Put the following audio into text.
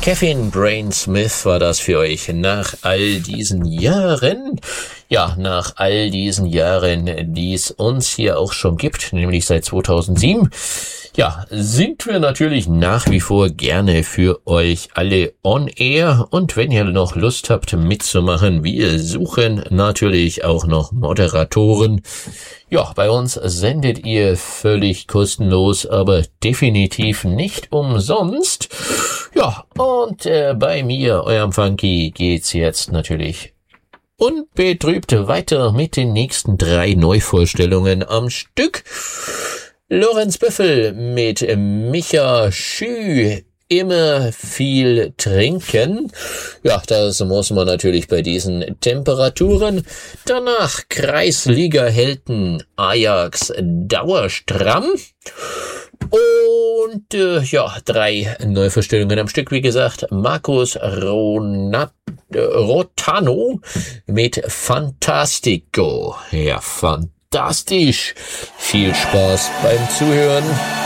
Kevin Brain Smith war das für euch nach all diesen Jahren. Ja, nach all diesen Jahren, die es uns hier auch schon gibt, nämlich seit 2007. Ja, sind wir natürlich nach wie vor gerne für euch alle on air. Und wenn ihr noch Lust habt mitzumachen, wir suchen natürlich auch noch Moderatoren. Ja, bei uns sendet ihr völlig kostenlos, aber definitiv nicht umsonst. Ja, und bei mir, eurem Funky, geht's jetzt natürlich unbetrübt weiter mit den nächsten 3 Neuvorstellungen am Stück. Lorenz Büffel mit Micha Schü, immer viel trinken. Ja, das muss man natürlich bei diesen Temperaturen. Danach Kreisliga-Helden Ajax Dauerstramm. Und 3 Neuvorstellungen am Stück, wie gesagt. Markus Rotano mit Fantastico. Ja, fantastisch. Viel Spaß beim Zuhören.